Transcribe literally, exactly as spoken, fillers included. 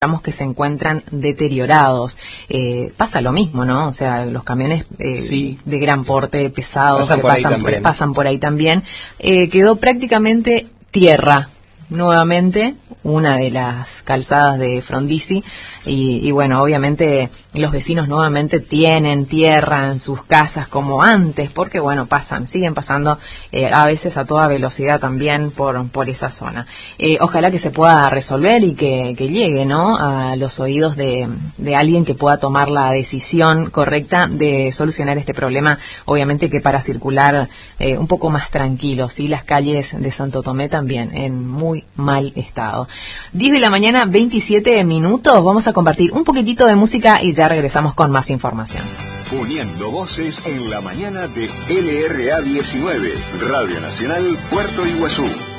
que se encuentran deteriorados. Eh, pasa lo mismo, ¿no? O sea, los camiones eh, sí. de gran porte, pesados, pasan que por pasan, por, pasan por ahí también. Eh, quedó prácticamente tierra, nuevamente, una de las calzadas de Frondizi, y, y bueno, obviamente los vecinos nuevamente tienen tierra en sus casas como antes, porque bueno, pasan, siguen pasando eh, a veces a toda velocidad también por, por esa zona. Eh, ojalá que se pueda resolver y que, que llegue, ¿no?, a los oídos de, de alguien que pueda tomar la decisión correcta de solucionar este problema, obviamente que para circular eh, un poco más tranquilos, y las calles de Santo Tomé también en muy mal estado. diez de la mañana, veintisiete minutos. Vamos a compartir un poquitito de música y ya regresamos con más información. Uniendo voces en la mañana de L R A diecinueve, Radio Nacional Puerto Iguazú.